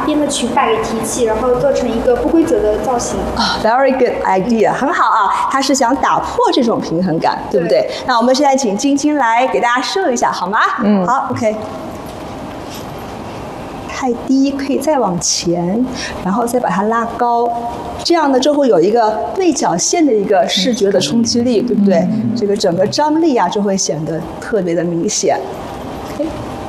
边的裙摆给提起，然后做成一个不规则的造型。 Very good idea， 很好啊！他是想打破这种平衡感，对不对？那我们现在请晶晶来给大家秀一下，好吗？好 ，OK。太低，可以再往前，然后再把它拉高，这样呢就会有一个对角线的一个视觉的冲击力，对不对？这个整个张力啊就会显得特别的明显。OK。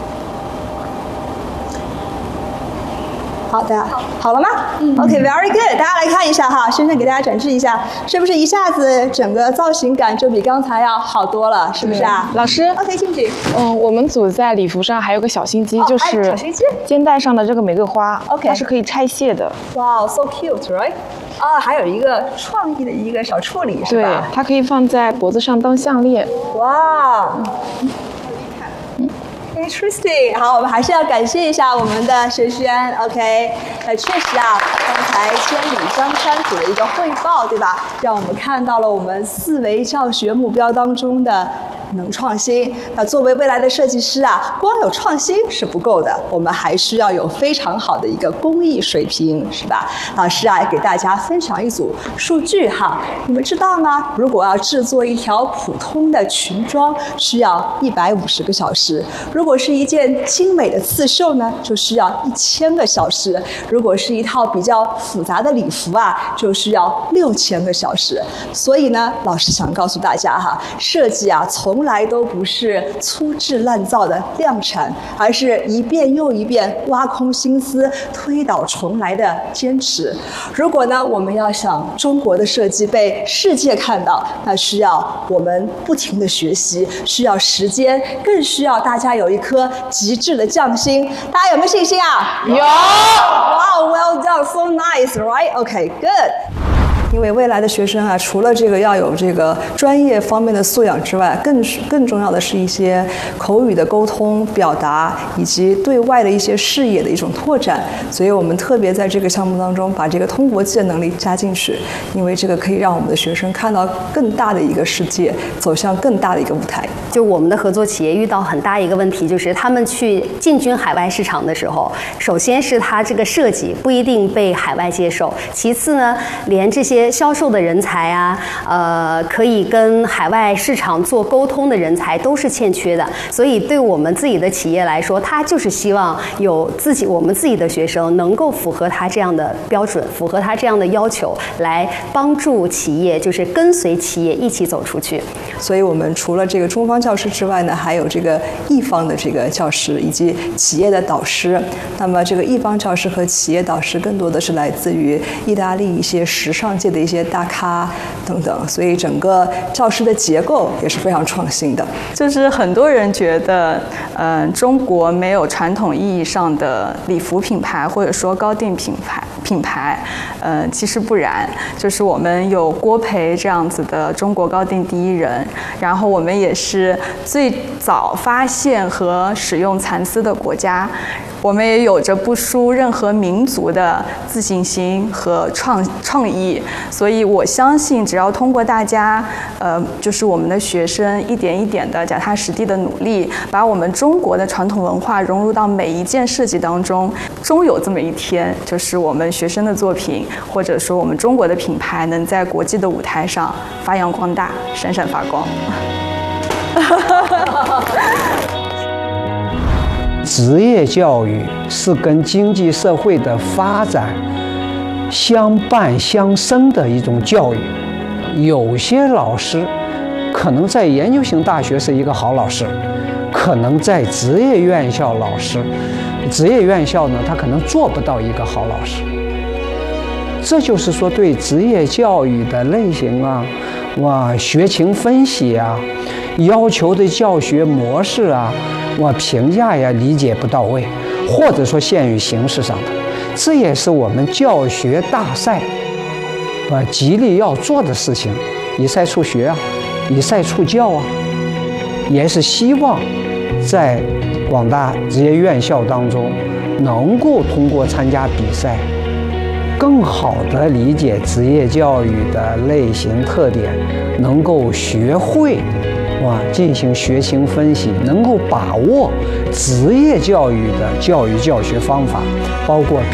好的，好了吗？OK，very good。大家来看一下哈，轩轩给大家展示一下，是不是一下子整个造型感就比刚才要好多了？是不是啊？ 老师 ，OK， 静静。 我们组在礼服上还有个小心机，就是肩带上的这个玫瑰花 ，OK， 它是可以拆卸的。 Wow， so cute，right？ 啊，还有一个创意的一个小处理，是吧？ 对，它可以放在脖子上当项链。 哇。Interesting， 好，我们还是要感谢一下我们的轩轩 ，OK， 确实啊，刚才千里江山组的一个汇报，对吧？让我们看到了我们4维教学目标当中的能创新。那作为未来的设计师啊，光有创新是不够的，我们还需要有非常好的一个工艺水平，是吧？老师啊，给大家分享一组数据哈，你们知道吗？如果要制作一条普通的裙装，需要150个小时。如果是一件精美的刺绣呢，就需要1000个小时；如果是一套比较复杂的礼服啊，就需要6000个小时。所以呢，老师想告诉大家哈，设计啊，从来都不是粗制滥造的量产，而是一遍又一遍挖空心思、推倒重来的坚持。如果呢，我们要想中国的设计被世界看到，那需要我们不停的学习，需要时间，更需要大家有一颗极致的匠心。大家有没有信心啊？ 有。 Wow, well done, so nice, right? Okay, good. 因为未来的学生啊，除了这个要有这个专业方面的素养之外，更重要的是一些口语的沟通、表达，以及对外的一些视野的一种拓展。所以我们特别在这个项目当中把这个通国际的能力加进去，因为这个可以让我们的学生看到更大的一个世界，走向更大的一个舞台。 就我们的合作企业遇到很大一个问题，就是他们去进军海外市场的时候，首先是他这个设计不一定被海外接受，其次呢，连这些销售的人才啊，可以跟海外市场做沟通的人才都是欠缺的。所以对我们自己的企业来说，他就是希望有我们自己的学生能够符合他这样的标准，符合他这样的要求，来帮助企业，就是跟随企业一起走出去。 所以我们除了这个中方教师之外呢，还有这个意方的这个教师以及企业的导师。那么这个意方教师和企业导师更多的是来自于意大利一些时尚界的一些大咖等等，所以整个教师的结构也是非常创新的。 就是很多人觉得，中国没有传统意义上的礼服品牌或者说高定品牌，其实不然，就是我们有郭培这样子的中国高定第一人，然后我们也是最早发现和使用蚕丝的国家。我们也有着不输任何民族的自信心和创意，所以我相信，只要通过大家，就是我们的学生一点一点的脚踏实地的努力，把我们中国的传统文化融入到每一件设计当中，终有这么一天，就是我们学生的作品，或者说我们中国的品牌，能在国际的舞台上发扬光大，闪闪发光。 职业教育是跟经济社会的发展相伴相生的一种教育。有些老师可能在研究型大学是一个好老师，可能在职业院校职业院校呢，他可能做不到一个好老师。这就是说，对职业教育的类型啊，学情分析啊，要求的教学模式啊，评价呀理解不到位，或者说限于形式上的，这也是我们教学大赛极力要做的事情。以赛促学啊，以赛促教啊，也是希望在广大职业院校当中，能够通过参加比赛，更好地理解职业教育的类型特点，能够学会进行学情分析，能够把握职业教育的教育教学方法，包括